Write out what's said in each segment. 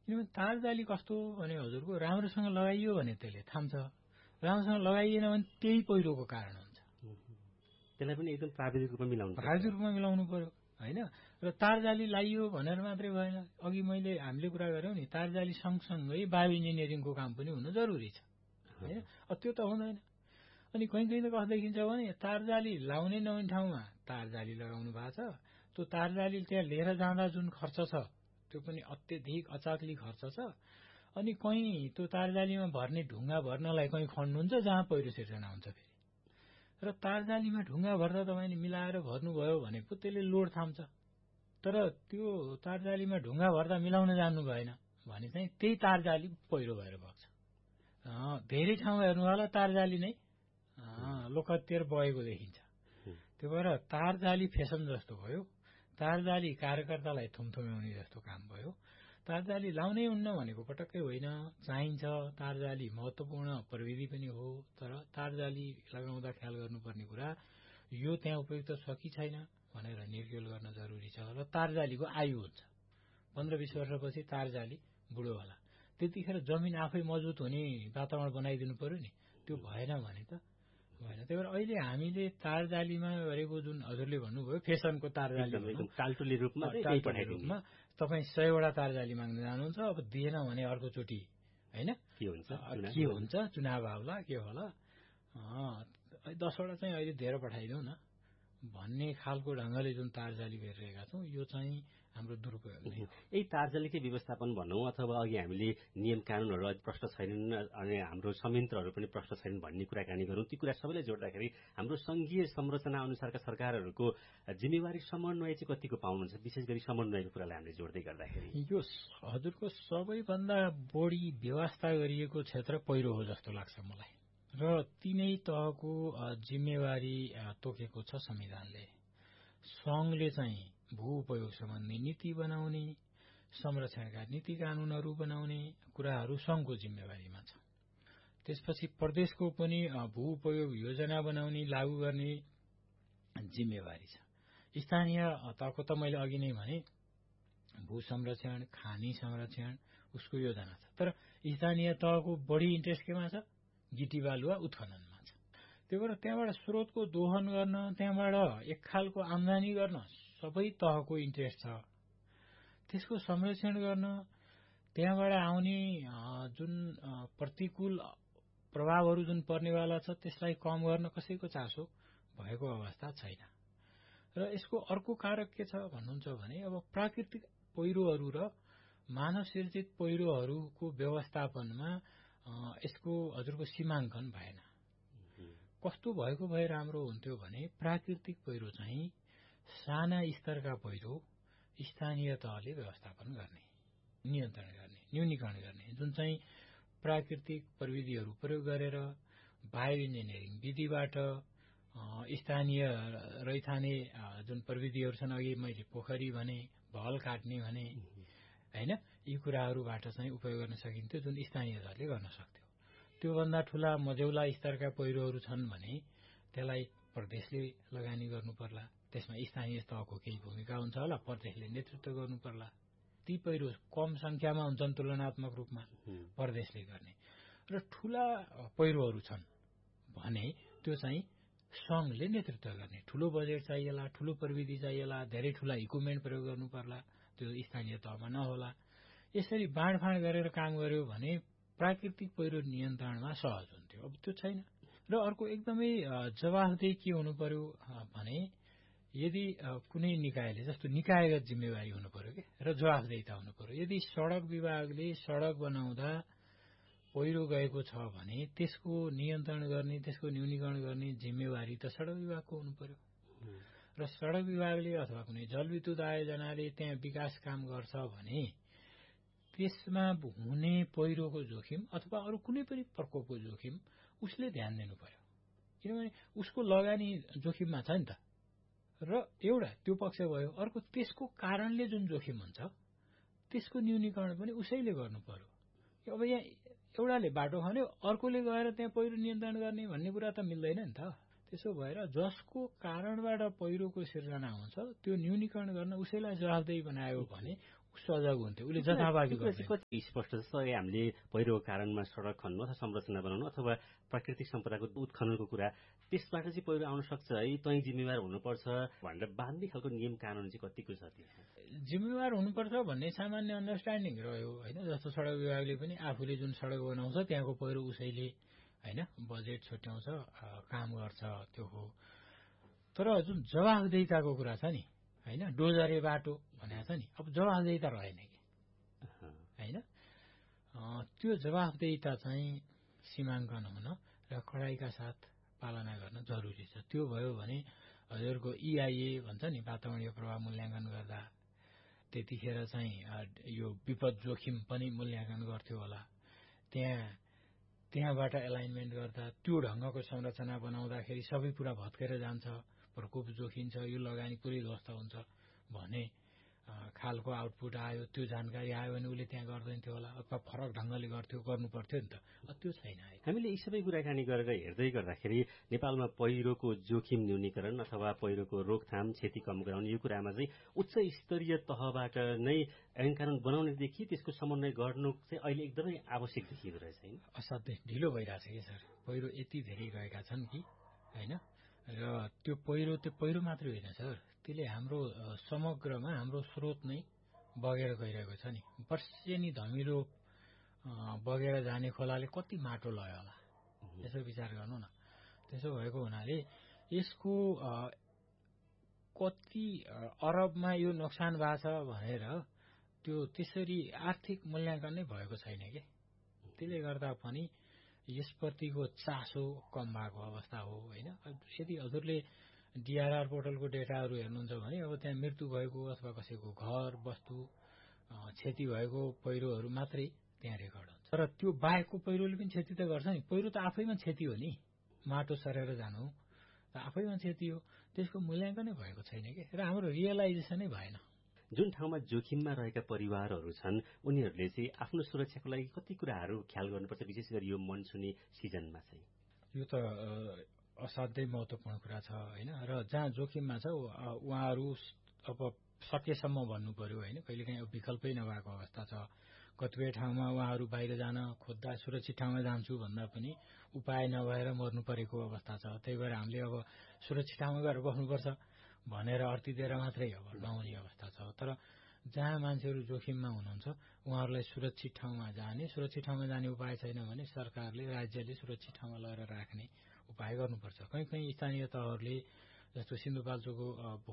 किनभने तार जाली कस्तो भने हजुरको राम्रोसँग लगाइयो भने त्यसले थाम्छ, राम्रोसँग लगाइएन भने त्यही पहिरोको कारण हुन्छ। त्यसलाई पनि एकदम प्राविधिक रूपमा मिलाउनु पर्यो होइन। र तार जाली लाइयो भनेर मात्रै भएन। अघि हामीले कुरा गर्यौं नि, तार जाली सँगसँगै बायो इन्जिनियरिङको काम पनि हुनु जरुरी छ होइन। त्यो त हुँदैन। अनि कहीँ त कस्तो देखिन्छ भने तार जाली लाउने नहुने ठाउँमा तार जाली लगाउनु भएको छ, त्यो तार जाली त्यहाँ लिएर जाँदा जुन खर्च छ त्यो पनि अत्यधिक अचाक्ली खर्च छ। अनि कहीँ त्यो तार जालीमा भर्ने ढुङ्गा भर्नलाई कहीँ खण्डुन्छ जहाँ पहिरो सिर्जना हुन्छ फेरि। र तार जालीमा ढुङ्गा भर्दा तपाईँले मिलाएर भर्नुभयो भने पो त्यसले लोड थाम्छ। तर त्यो तार जालीमा ढुङ्गा भर्दा मिलाउन जान्नु भएन भने चाहिँ त्यही तार जाली पहिरो भएर बग्छ। धेरै ठाउँमा हेर्नु होला तार जाली नै लोकहत्यार बगेको देखिन्छ। त्यो भएर तार जाली फेसन जस्तो भयो, तार जाली कार्यकर्तालाई थुमथुम्याउने जस्तो काम भयो। तार जाली लाउनै हुन्न भनेको पटक्कै होइन, चाहिन्छ। तार जाली महत्वपूर्ण प्रविधि पनि हो, तर तार जाली लगाउँदा ख्याल गर्नुपर्ने कुरा यो त्यहाँ उपयुक्त छ कि छैन भनेर निर्क्युल गर्न जरुरी छ। र तार जालीको आयु हुन्छ 15-20 वर्षपछि तार जाली बुढो होला। त्यतिखेर जमिन आफै मजबुत हुने वातावरण बनाइदिनु पर्यो नि, त्यो भएन भने त भएन। त्यही भएर अहिले हामीले तार जालीमा गरेको जुन हजुरले भन्नुभयो फेसनको तार जाली टाल्टुली रूपमा तपाईँ 100 वटा तार जाली माग्न जानुहुन्छ, अब दिएन भने अर्कोचोटि होइन के हुन्छ, चुनाव आउला के होला, 10 वटा चाहिँ अहिले धेरै पठाइदेऊ न भन्ने खालको ढंगले जुन तार जाली गरिरहेका छौं, यो चाहिँ हाम्रो दुरुपयोग नै हो। यही तार जालीकै व्यवस्थापन भनौं अथवा अघि हामीले नियम कानूनहरू अझ प्रष्ट छैनन् अनि हाम्रो संयन्त्रहरू पनि प्रष्ट छैनन् भन्ने कुराकानी गरौं। ती कुरा सबैले जोड्दाखेरि हाम्रो संघीय संरचना अनुसारका सरकारहरूको जिम्मेवारी समन्वय चाहिँ कतिको पाउनुहुन्छ, विशेष गरी समन्वयको कुरालाई हामीले जोड्दै गर्दाखेरि? यो हजुरको सबैभन्दा बढी व्यवस्था गरिएको क्षेत्र पहिरो हो जस्तो लाग्छ मलाई। र तीनै तहको जिम्मेवारी तोकेको छ संविधानले। संघले चाहिँ भू उपयोग सम्बन्धी नीति बनाउने, संरक्षणका नीति कानूनहरू बनाउने कुराहरू संघको जिम्मेवारीमा छ। त्यसपछि प्रदेशको पनि भू उपयोग योजना बनाउने, लागू गर्ने जिम्मेवारी छ। स्थानीय तहको त मैले अघि नै भने भू संरक्षण, खानी संरक्षण उसको योजना छ। तर स्थानीय तहको बढी इन्ट्रेस्ट केमा छ? गिटी बालुवा उत्खननमा छ। त्यो भएर त्यहाँबाट स्रोतको दोहन गर्न, त्यहाँबाट एक खालको आम्दानी गर्न सबै तहको इन्ट्रेस्ट छ। त्यसको संरक्षण गर्न, त्यहाँबाट आउने जुन प्रतिकूल प्रभावहरू जुन पर्नेवाला छ त्यसलाई कम गर्न कसैको चासो भएको अवस्था छैन। र यसको अर्को कारक के छ भन्नुहुन्छ भने अब प्राकृतिक पहिरोहरू र मानव सृजित पहिरोहरूको व्यवस्थापनमा यसको हजुरको सीमाङ्कन भएन। कस्तो भएको भए राम्रो हुन्थ्यो भने प्राकृतिक पहिरो चाहिँ साना स्तरका पहिरो स्थानीय तहले व्यवस्थापन गर्ने, नियन्त्रण गर्ने, न्यूनीकरण गर्ने, जुन चाहिँ प्राकृतिक प्रविधिहरू प्रयोग गरेर बायो इन्जिनियरिङ विधिबाट स्थानीय रैथाने जुन प्रविधिहरू छन्, अघि मैले पोखरी भने, भल काट्ने भने हैन, यी कुराहरूबाट चाहिँ उपयोग गर्न सकिन्थ्यो जुन स्थानीय तहले गर्न सक्थ्यो। त्योभन्दा ठूला मझौला स्तरका पहिरोहरू छन् भने त्यसलाई प्रदेशले लगानी गर्नु पर्ला। त्यसमा स्थानीय तहको केही भूमिका हुन्छ होला, प्रदेशले नेतृत्व गर्नु पर्ला। ती पहिरो कम संख्यामा हुन्छन् तुलनात्मक रूपमा, प्रदेशले गर्ने। र ठूला पहिरोहरू छन् भने त्यो चाहिँ संघले नेतृत्व गर्ने। ठूलो बजेट चाहिएला, ठूलो प्रविधि चाहिएला, धेरै ठूला इक्विपमेन्ट प्रयोग गर्नु पर्ला, त्यो स्थानीय तहमा नहोला। यसरी बाँडफाँड गरेर काम गर्यो भने प्राकृतिक पहिरो नियन्त्रणमा सहज हुन्थ्यो। अब त्यो छैन। र अर्को एकदमै जवाफदेही के हुनु पर्यो भने यदि कुनै निकायले, जस्तो निकायगत जिम्मेवारी हुनु पर्यो के, र जवाफदेहीता हुनु पर्यो। यदि सड़क विभागले सड़क बनाउँदा पहिरो गएको छ भने त्यसको नियन्त्रण गर्ने, त्यसको न्यूनीकरण गर्ने जिम्मेवारी त सड़क विभागको हुनु पर्यो। र सड़क विभागले अथवा कुनै जलविद्युत आयोजनाले त्यहाँ विकास काम गर्छ भने त्यसमा हुने पहिरोको जोखिम अथवा अरू कुनै पनि प्रकोपको जोखिम उसले ध्यान दिनु पर्यो। किनभने उसको लगानी जोखिममा छ नि त। र एउटा त्यो पक्ष भयो। अर्को त्यसको कारणले जुन जोखिम हुन्छ त्यसको न्यूनीकरण पनि उसैले गर्नु पर्यो। अब यहाँ एउटाले बाटो खन्यो, अर्कोले गएर त्यहाँ पहिरो नियन्त्रण गर्ने भन्ने कुरा त मिल्दैन नि त। त्यसो भएर जसको कारणबाट पहिरोको सिर्जना हुन्छ त्यो न्यूनीकरण गर्न उसैलाई जवाफदेही बनायो भने सजग हुन्थ्यो, उसले जथाभावी गर्दैन। कति स्पष्ट छ हामीले पहिरोको कारणमा सडक खन्नु अथवा संरचना बनाउनु अथवा प्राकृतिक सम्पदाको उत्खननको कुरा, त्यसबाट चाहिँ पहिरो आउन सक्छ है, तै जिम्मेवार हुनुपर्छ भनेर बाँध्ने खालको नियम कानुन चाहिँ कतिको छ त्यहाँ? जिम्मेवार हुनुपर्छ भन्ने सामान्य अन्डरस्ट्यान्डिङ रह्यो होइन। जस्तो सडक विभागले पनि आफूले जुन सडक बनाउँछ त्यहाँको पहिरो उसैले होइन बजेट छुट्याउँछ, काम गर्छ, त्यो हो। तर जुन जवाफदेहिताको कुरा छ नि होइन, डोजरे बाटो भनेको छ नि, अब जवाफदेहिता रहेन कि होइन। त्यो जवाफदेहिता चाहिँ सीमाङ्कन हुन र कडाइका साथ पालना गर्न जरुरी छ। त्यो भयो भने हजुरको EIA भन्छ नि, वातावरणीय प्रभाव मूल्याङ्कन गर्दा त्यतिखेर चाहिँ यो विपद जोखिम पनि मूल्याङ्कन गर्थ्यो होला। त्यहाँबाट एलाइनमेन्ट गर्दा त्यो ढंगको संरचना बनाउँदाखेरि सबै कुरा भत्केर जान्छ, प्रकोप जोखिन्छ, यो लगानी पुरै ध्वस्त हुन्छ भने खालको आउटपुट आयो, त्यो जानकारी आयो भने उसले त्यहाँ गर्दैन थियो होला, अथवा फरक ढंगले गर्नु पर्थ्यो नि त। त्यो छैन। हामीले यी सबै कुराकानी गरेर हेर्दै गर्दाखेरि नेपालमा पहिरोको जोखिम न्यूनीकरण अथवा पहिरोको रोकथाम, क्षति कम गराउने यो कुरामा चाहिँ उच्च स्तरीय तहबाट नै ऐन कानून बनाउनेदेखि त्यसको समन्वय गर्नु चाहिँ अहिले एकदमै आवश्यक देखिएको रहेछ हैन? असाध्यै ढिलो भइरहेछ कि सर। पहिरो यति धेरै गएका छन् कि हैन, र त्यो पहिरो मात्रै होइन सर, त्यसले हाम्रो समग्रमा हाम्रो स्रोत नै बगेर गइरहेको छ नि। वर्षेनी धमिलो बगेर जाने खोलाले कति माटो लयो होला, यसो विचार गर्नु न। त्यसो भएको हुनाले यसको कति अरबमा यो नोक्सान भएको छ भनेर त्यो त्यसरी आर्थिक मूल्याङ्कन नै भएको छैन के। त्यसले गर्दा पनि यसप्रतिको चासो कम भएको अवस्था हो होइन। यदि हजुरले DRR पोर्टलको डेटाहरू हेर्नुहुन्छ भने अब त्यहाँ मृत्यु भएको अथवा कसैको घर वस्तु क्षति भएको पहिरोहरू मात्रै त्यहाँ रेकर्ड हुन्छ। तर त्यो बाहेकको पहिरोले पनि क्षति त गर्छ नि। पहिरो त आफैमा क्षति हो नि, माटो सरेर जानु आफैमा क्षति हो, त्यसको मूल्याङ्कनै भएको छैन के, र हाम्रो रियलाइजेसनै भएन। जुन ठाउँमा जोखिममा रहेका परिवारहरू छन् उनीहरूले चाहिँ आफ्नो सुरक्षाको लागि कति कुराहरू ख्याल गर्नुपर्छ, विशेष गरी यो मनसुनी सिजनमा चाहिँ? यो त असाध्यै महत्वपूर्ण कुरा छ होइन। र जहाँ जोखिममा छ उहाँहरू अब सकेसम्म भन्नु पर्यो होइन, कहिलेकाहीँ विकल्पै नभएको अवस्था छ। कतिपय ठाउँमा उहाँहरू बाहिर जान खोज्दा सुरक्षित ठाउँमा जान्छु भन्दा पनि उपाय नभएर मर्नु परेको अवस्था छ। त्यही भएर हामीले अब सुरक्षित ठाउँमा गएर बस्नुपर्छ भनेर अर्तिदिएर मात्रै अब नहुने अवस्था छ। तर जहाँ मान्छेहरू जोखिममा हुनुहुन्छ उहाँहरूलाई सुरक्षित ठाउँमा जाने उपाय छैन भने सरकारले, राज्यले सुरक्षित ठाउँमा लगेर राख्ने उपाय गर्नुपर्छ। कहीँ स्थानीय तहहरूले जस्तो सिन्धुपाल्चोको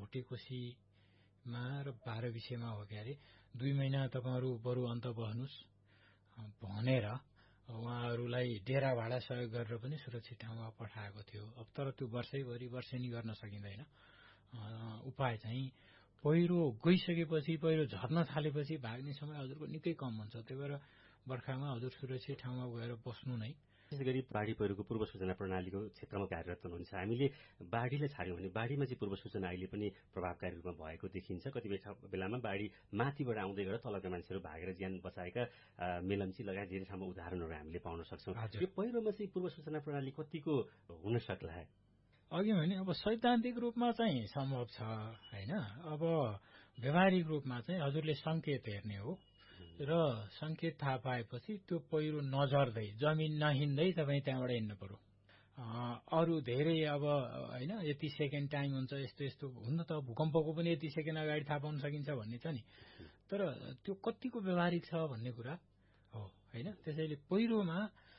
भोटेकोसीमा र 12 विषयमा हो के अरे 2 महिना तपाईहरू बरु अन्त बस्नुहोस् भनेर उहाँहरूलाई डेरा भाडा सहयोग गरेर पनि सुरक्षित ठाउँमा पठाएको थियो। अब तर त्यो वर्षेनी गर्न सकिँदैन। उपाय चाहिँ पहिरो गइसकेपछि, पहिरो झर्न थालेपछि भाग्ने समय हजुरको निकै कम हुन्छ। त्यही भएर बर्खामा हजुर सुरक्षित ठाउँमा गएर बस्नु नै। विशेष गरी बाढी पहिरोको पूर्व सूचना प्रणालीको क्षेत्रमा कार्यरत हुनुहुन्छ। हामीले बाढीलाई छाड्यौँ भने बाढीमा चाहिँ पूर्व सूचना अहिले पनि प्रभावकारी रूपमा भएको देखिन्छ। कतिपय बेलामा बाढी माथिबाट आउँदै गरेर तलका मान्छेहरू भागेर ज्यान बचाएका मेलम्ची लगायत धेरै ठाउँमा उदाहरणहरू हामीले पाउन सक्छौँ। यो पहिरोमा चाहिँ पूर्व सूचना प्रणाली कतिको हुन सक्ला? अघि भने अब सैद्धान्तिक रूपमा चाहिँ सम्भव छ होइन। अब व्यवहारिक रूपमा चाहिँ हजुरले संकेत हेर्ने हो र संकेत थाहा पाएपछि त्यो पहिरो नझर्दै जमिन नहिँड्दै तपाईँ त्यहाँबाट हिँड्नु पर्यो। अरू धेरै अब होइन यति सेकेन्ड टाइम हुन्छ यस्तो हुन त भूकम्पको पनि यति सेकेन्ड अगाडि थाहा पाउन सकिन्छ भन्ने छ नि। तर त्यो कतिको व्यवहारिक छ भन्ने कुरा हो होइन। त्यसैले पहिरोमा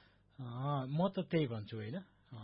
म त त्यही भन्छु होइन,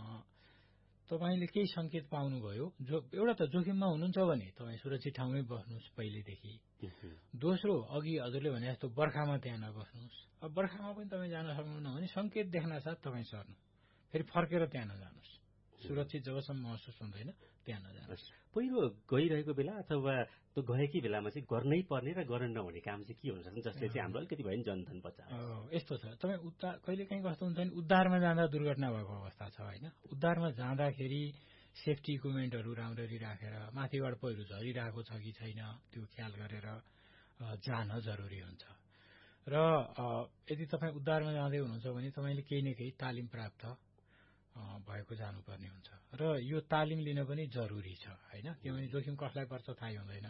तपाईले केही संकेत पाउनुभयो, एउटा त जोखिममा हुनुहुन्छ भने तपाईँ सुरक्षित ठाउँमै बस्नुहोस् पहिलेदेखि। दोस्रो, अघि हजुरले भने जस्तो बर्खामा त्यहाँ नबस्नुहोस्। अब बर्खामा पनि तपाईँ जान सक्नुहुन्न भने संकेत देख्न साथ तपाईँ सर्नु, फेरि फर्केर त्यहाँ नजानुहोस्। सुरक्षित जबसम्म महसुस हुँदैन त्यहाँ नजानुहोस्। पहिरो गइरहेको बेला अथवा त्यो गएकै बेलामा चाहिँ गर्नै पर्ने र गर्न नहुने काम चाहिँ के हुन सक्छ जसले चाहिँ हाम्रो अलिकति भए जनधन बचायो? यस्तो छ, तपाईँ कहिलेकाहीँ कस्तो हुन्छ भने उद्धारमा जाँदा दुर्घटना भएको अवस्था छ होइन। उद्धारमा जाँदाखेरि सेफ्टी इक्विपमेन्टहरू राम्ररी राखेर माथिबाट पहिरो झरिरहेको छ कि छैन त्यो ख्याल गरेर जान जरुरी हुन्छ। र यदि तपाईँ उद्धारमा जाँदै हुनुहुन्छ भने तपाईँले केही न केही तालिम प्राप्त भएको जानुपर्ने हुन्छ। र यो तालिम लिन पनि जरुरी छ होइन, किनभने जोखिम कसलाई पर्छ थाहै हुँदैन।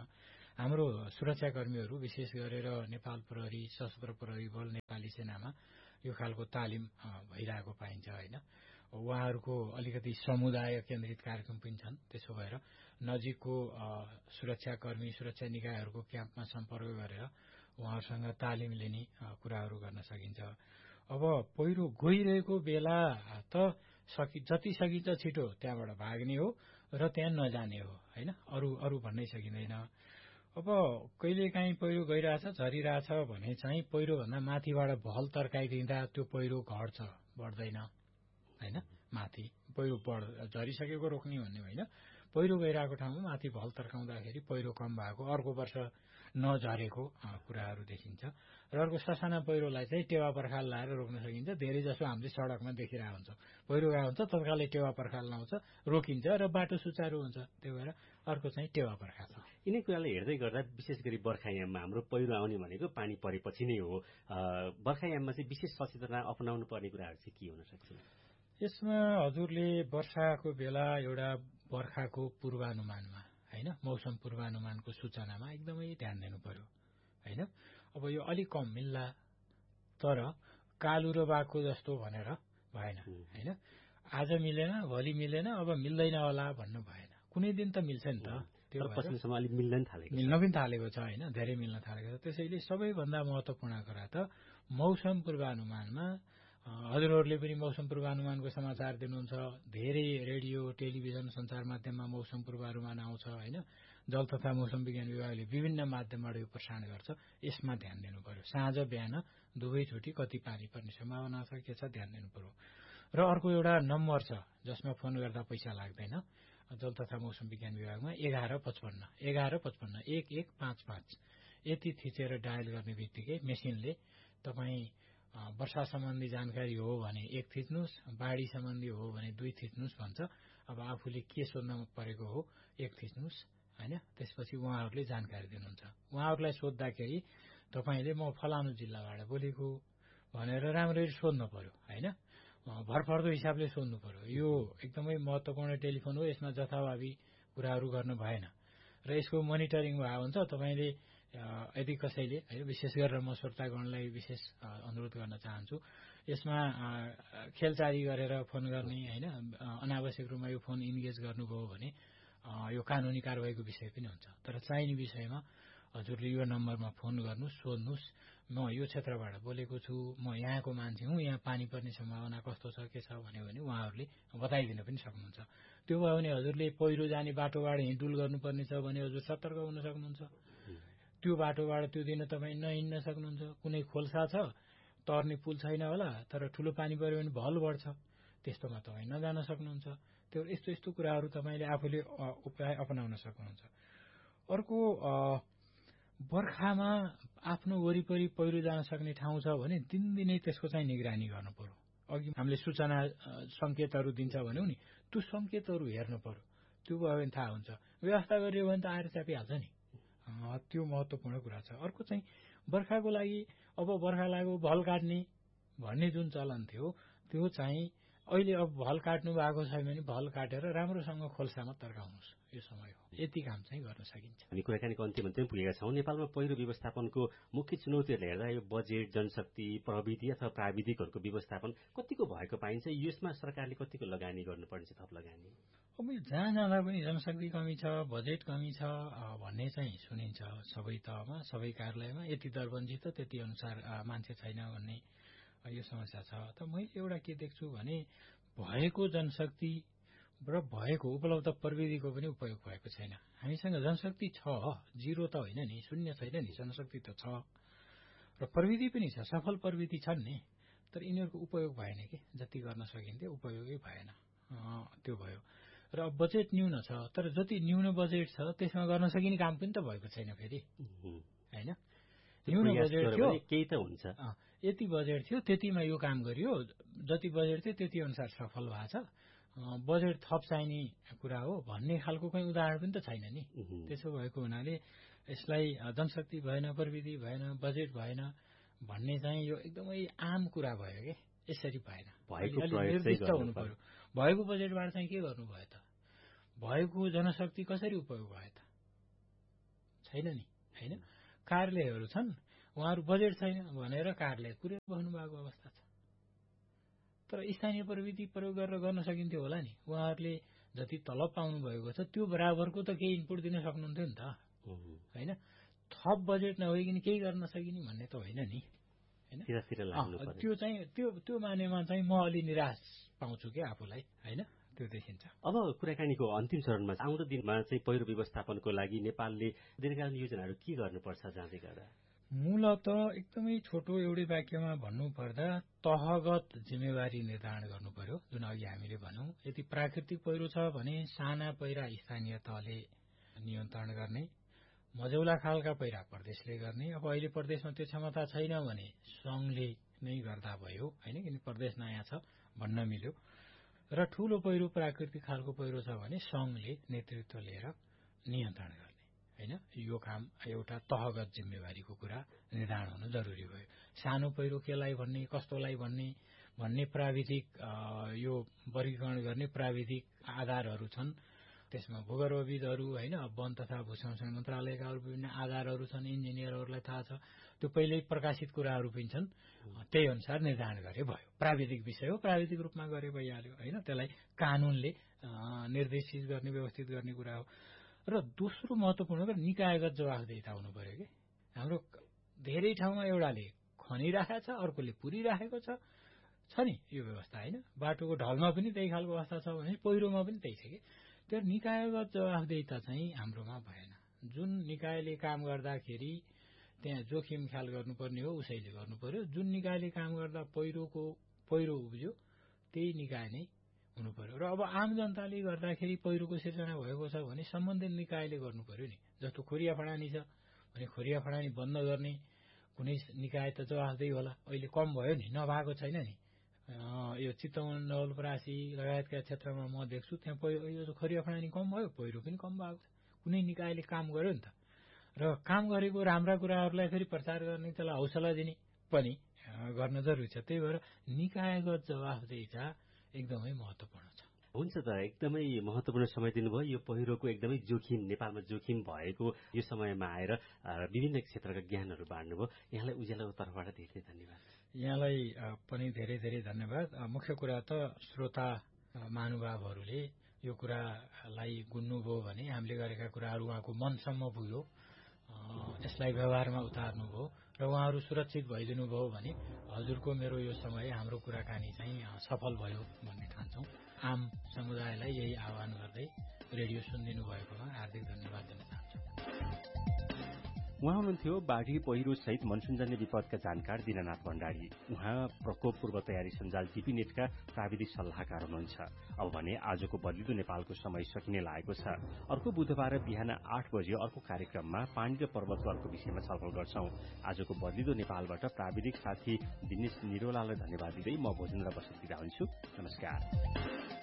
हाम्रो सुरक्षाकर्मीहरू विशेष गरेर नेपाल प्रहरी, सशस्त्र प्रहरी बल, नेपाली सेनामा यो खालको तालिम भइरहेको पाइन्छ होइन। उहाँहरूको अलिकति समुदाय केन्द्रित कार्यक्रम पनि छन्। त्यसो भएर नजिकको सुरक्षाकर्मी, सुरक्षा निकायहरूको क्याम्पमा सम्पर्क गरेर उहाँहरूसँग तालिम लिने कुराहरू गर्न सकिन्छ। अब पहिरो गइरहेको बेला त जति सकिन्छ छिटो त्यहाँबाट भाग्ने हो र त्यहाँ नजाने हो होइन, अरू भन्नै सकिँदैन। अब कहिलेकाहीँ पहिरो गइरहेछ, झरिरहेछ भने चाहिँ पहिरोभन्दा माथिबाट भल तर्काइदिँदा त्यो पहिरो घट्छ, बढ्दैन होइन। माथि पहिरो झरिसकेको रोक्ने भन्ने होइन, पहिरो गइरहेको ठाउँमा माथि भल तर्काउँदाखेरि पहिरो कम भएको, अर्को वर्ष नझरेको कुराहरू देखिन्छ। र अर्को ससाना पहिरोलाई चाहिँ टेवा पर्खाल लाएर रोक्न सकिन्छ। धेरै जसो हामीले सड़कमा देखिरहेको हुन्छ, पहिरो गएको हुन्छ तत्कालै टेवा पर्खाल लाउँछ, रोकिन्छ र बाटो सुचारू हुन्छ। त्यही भएर अर्को चाहिँ टेवा पर्खाल छ। यिनै कुरालाई हेर्दै गर्दा विशेष गरी बर्खायाममा हाम्रो पहिरो आउने भनेको पानी परेपछि नै हो। बर्खायाममा चाहिँ विशेष सचेतना अपनाउनु पर्ने कुराहरू चाहिँ के हुन सक्छ? यसमा हजुरले वर्षाको बेला एउटा बर्खाको पूर्वानुमानमा होइन, मौसम पूर्वानुमानको सूचनामा एकदमै ध्यान दिनु पर्यो होइन। अब यो अलिक कम मिल्ला तर कालु र बाघको जस्तो भनेर भएन होइन। आज मिलेन, भोलि मिलेन, अब मिल्दैन होला भन्नु भएन। कुनै दिन त मिल्छ नि त, त्यो पछिसम्म अलिक मिल्न पनि थालेको छ होइन, धेरै मिल्न थालेको छ। त्यसैले सबैभन्दा महत्वपूर्ण कुरा त मौसम पूर्वानुमानमा हजुरहरूले पनि मौसम पूर्वानुमानको समाचार दिनुहुन्छ, धेरै रेडियो, टेलिभिजन, सञ्चार माध्यममा मौसम पूर्वानुमान आउँछ होइन। जल तथा मौसम विज्ञान विभागले विभिन्न माध्यमबाट यो प्रसारण गर्छ। यसमा ध्यान दिनु पर्यो। साँझ बिहान दुवैचोटि कति पानी पर्ने सम्भावना छ, के छ, ध्यान दिनु पर्यो। र अर्को एउटा नम्बर छ जसमा फोन गर्दा पैसा लाग्दैन, जल तथा मौसम विज्ञान विभागमा 1155 1155 यति थिचेर डायल गर्ने बित्तिकै मेसिनले तपाईँ वर्षा सम्बन्धी जानकारी हो भने 1 थिच्नुहोस्, बाढ़ी सम्बन्धी हो भने 2 थिच्नुहोस् भन्छ। अब आफूले के सोध्न परेको हो 1 थिच्नुहोस् होइन। त्यसपछि उहाँहरूले जानकारी दिनुहुन्छ। उहाँहरूलाई सोद्धाखेरि तपाईँले म फलानु जिल्लाबाट बोलेको भनेर राम्ररी सोध्नु पर्यो होइन। भरपर्दो हिसाबले सोध्नु पर्यो। यो एकदमै महत्वपूर्ण टेलिफोन हो, यसमा जथाभावी कुराहरू गर्नु भएन र यसको मोनिटरिङ भएको हुन्छ। तपाईँले यदि कसैले है, विशेष गरेर म श्रोतागणलाई विशेष अनुरोध गर्न चाहन्छु, यसमा खेलचारी गरेर फोन गर्ने होइन, अनावश्यक रूपमा यो फोन इन्गेज गर्नुभयो भने यो कानूनी कारवाहीको विषय पनि हुन्छ। तर चाहिने विषयमा हजुरले यो नम्बरमा फोन गर्नुहोस्, सोध्नुहोस्, म यो क्षेत्रबाट बोलेको छु, म यहाँको मान्छे हुँ, यहाँ पानी पर्ने सम्भावना कस्तो छ, के छ भन्यो भने उहाँहरूले बताइदिन पनि सक्नुहुन्छ। त्यो भयो भने हजुरले पहिरो जाने बाटोबाट हिँडुल गर्नुपर्ने छ भने हजुर सतर्क हुन सक्नुहुन्छ। त्यो बाटोबाट त्यो दिन तपाईँ नहिँड्न सक्नुहुन्छ। कुनै खोल्सा छ, तर्ने पुल छैन होला, तर ठूलो पानी पर्यो भने भल बढ्छ, त्यस्तोमा तपाईँ नजान सक्नुहुन्छ। त्यो यस्तो कुराहरू तपाईँले आफूले उपाय अपनाउन सक्नुहुन्छ। अर्को बर्खामा आफ्नो वरिपरि पहिरो जान सक्ने ठाउँ छ भने दिनदिनै त्यसको चाहिँ निगरानी गर्नु पर्यो। अघि हामीले सूचना संकेतहरू दिन्छ भन्यौं नि, त्यो संकेतहरू हेर्नु पर्यो। त्यो भयो भने थाहा हुन्छ। व्यवस्था गरियो भने त आएर च्यापिहाल्छ नि। त्यो महत्वपूर्ण कुरा छ। अर्को चाहिँ बर्खाको लागि अब बर्खा लाग्यो भल काट्ने भन्ने जुन चलन थियो त्यो चाहिँ अहिले अब भल काट्नु भएको छैन भने भल काटेर राम्रोसँग खोल्सामा तर्काउनुहोस्। यो समय हो, यति काम चाहिँ गर्न सकिन्छ। हामी कुराकानीको अन्त्यमा चाहिँ पुगेका छौँ। नेपालमा पहिरो व्यवस्थापनको मुख्य चुनौतीहरूले हेर्दा यो बजेट, जनशक्ति, प्रविधि अथवा प्राविधिकहरूको व्यवस्थापन कतिको भएको पाइन्छ? यसमा सरकारले कतिको लगानी गर्नुपर्ने छ, थप लगानी? अब जहाँ जाँदा पनि जनशक्ति कमी छ, बजेट कमी छ भन्ने चाहिँ सुनिन्छ सबै तहमा, सबै कार्यालयमा। यति दरबन्दी त त्यति अनुसार मान्छे छैन भन्ने यो समस्या छ। त मैले एउटा के देख्छु भने भएको जनशक्ति र भएको उपलब्ध प्रविधिको पनि उपयोग भएको छैन। हामीसँग जनशक्ति छ, जिरो त होइन नि, शून्य छैन नि, जनशक्ति त छ र प्रविधि पनि छ, सफल प्रविधि छन् नि, तर यिनीहरूको उपयोग भएन कि जति गर्न सकिन्थ्यो उपयोगै भएन। त्यो भयो। र बजेट न्यून छ, तर जति न्यून बजेट छ त्यसमा गर्न सकिने काम पनि त भएको छैन फेरि होइन। न्यून बजेट थियो केही त हुन्छ, यति बजेट थियो त्यतिमा यो काम गरियो, जति बजेट थियो त्यति अनुसार सफल भएको छ, बजेट थप चाहिने कुरा हो भन्ने खालको कुनै उदाहरण पनि त छैन नि। त्यसो भएको हुनाले यसलाई जनशक्ति भएन, प्रविधि भएन, बजेट भएन भन्ने चाहिँ यो एकदमै आम कुरा भयो के। यसरी भएन, निर्दिष्ट हुनु पर्यो। भएको बजेटबाट चाहिँ के गर्नुभयो त? भएको जनशक्ति कसरी उपयोग भयो त? छैन नि होइन। कार्यालयहरू छन्, उहाँहरू बजेट छैन भनेर कार्यालय पुरै बस्नु भएको अवस्था छ। तर स्थानीय प्रविधि प्रयोग गरेर गर्न सकिन्थ्यो होला नि। उहाँहरूले जति तलब पाउनु भएको छ त्यो बराबरको त केही इनपुट दिन सक्नुहुन्थ्यो नि त होइन। थप बजेट नभइकन केही गर्न सकिने भन्ने त होइन नि होइन। त्यो चाहिँ त्यो मानेमा चाहिँ म अलि निराश पाउँछु क्या आफूलाई होइन। त्यो देखिन्छ। अब कुराकानीको अन्तिम चरणमा आउँदो दिनमा चाहिँ पहिरो व्यवस्थापनको लागि नेपालले दीर्घकालीन योजनाहरू के गर्नुपर्छ जाँदै गर्दा? मूलत एकदमै छोटो एउटै वाक्यमा भन्नुपर्दा तहगत जिम्मेवारी निर्धारण गर्नु पर्यो। जुन अघि हामीले भन्यौं, यदि प्राकृतिक पहिरो छ भने साना पहिरा स्थानीय तहले नियन्त्रण गर्ने, मझौला खालका पहिरा प्रदेशले गर्ने। अब अहिले प्रदेशमा त्यो क्षमता छैन भने संघले नै गर्दा भयो होइन, किन प्रदेश नयाँ छ भन्न मिल्यो। र ठूलो पहिरो प्राकृतिक खालको पहिरो छ भने संघले नेतृत्व लिएर नियन्त्रण गर्ने होइन। यो काम एउटा तहगत जिम्मेवारीको कुरा निर्धारण हुनु जरुरी भयो। सानो पहिरो केलाई भन्ने, कस्तोलाई भन्ने प्राविधिक यो वर्गीकरण गर्ने प्राविधिक आधारहरू छन्। त्यसमा भूगर्भविदहरू होइन, वन तथा भूसंरक्षण मन्त्रालयका विभिन्न आधारहरू छन्, इन्जिनियरहरूलाई थाहा छ। त्यो पहिल्यै प्रकाशित कुराहरू पनि छन्, त्यही अनुसार निर्धारण गरे भयो। प्राविधिक विषय हो, प्राविधिक रूपमा गरे भइहाल्यो होइन। त्यसलाई कानूनले निर्देशित गर्ने, व्यवस्थित गर्ने कुरा हो। र दोस्रो महत्वपूर्ण कुरा निकायगत जवाफदेहिता हुनु पर्यो कि। हाम्रो धेरै ठाउँमा एउटाले खनिराखेको छ, अर्कोले पुरिराखेको छ नि यो व्यवस्था होइन। बाटोको ढलमा पनि त्यही खालको अवस्था छ भने पहिरोमा पनि त्यही छ कि। त्यो निकायगत जवाफदेहिता चाहिँ हाम्रोमा भएन। जुन निकायले काम गर्दाखेरि त्यहाँ जोखिम ख्याल गर्नुपर्ने हो उसैले गर्नु पर्यो। जुन निकायले काम गर्दा पहिरो उब्ज्यो त्यही निकाय नै हुनु पर्यो। र अब आम जनताले गर्दाखेरि पहिरोको सिर्जना भएको छ भने सम्बन्धित निकायले गर्नु पर्यो नि। जस्तो खोरिया फडानी छ भने खोरिया फडानी बन्द गर्ने कुनै निकाय त जवाफदेही होला। अहिले कम भयो नि, नभएको छैन नि। यो चितवन, नवलपरासी लगायतका क्षेत्रमा म देख्छु त्यहाँ यो खोरिया फडानी कम भयो, पहिरो पनि कम भएको छ। कुनै निकायले काम गर्यो नि त। र काम गरेको राम्रा कुराहरूलाई फेरि प्रचार गर्ने, त्यसलाई हौसला दिने पनि गर्न जरुरी छ। त्यही भएर निकायगत जवाफदेहिता एकदमै महत्वपूर्ण छ। हुन्छ त, एकदमै महत्वपूर्ण समय दिनुभयो। यो पहिरोको एकदमै जोखिम, नेपालमा जोखिम भएको यो समयमा आएर विभिन्न क्षेत्रका ज्ञानहरू बाँड्नुभयो। यहाँलाई उज्यालोको तर्फबाट धेरै धन्यवाद। यहाँलाई पनि धेरै धेरै धन्यवाद। मुख्य कुरा त श्रोता महानुभावहरूले यो कुरालाई गुन्नुभयो भने हामीले गरेका कुराहरू उहाँको मनसम्म पुग्यो, यसलाई व्यवहारमा उतार्नुभयो र उहाँहरू सुरक्षित भइदिनु भयो भने हजुरको मेरो यो समय, हाम्रो कुराकानी चाहिँ सफल भयो भन्ने ठान्छौँ। आम समुदायलाई यही आह्वान गर्दै रेडियो सुनिदिनु भएकोमा हार्दिक धन्यवाद दिन चाहन्छु। उहाँ हुनुहुन्थ्यो बाढी पहिरो सहित मनसुनजन्य विपदका जानकार दीननाथ भण्डारी। उहाँ प्रकोप पूर्व तयारी सञ्जाल जीपी नेटका प्राविधिक सल्लाहकार हुनुहुन्छ। अब भने आजको बदलिदो नेपालको समय सकिने लागेको छ। अर्को बुधबार बिहान 8 बजे अर्को कार्यक्रममा पानी र पर्वतवरको विषयमा छलफल गर्छौं। आजको बदलिदो नेपालबाट प्राविधिक साथी दिनेश निरोलालाई धन्यवाद दिँदै म भोजेन्द्र बस्नेत बिदा हुन्छु। नमस्कार।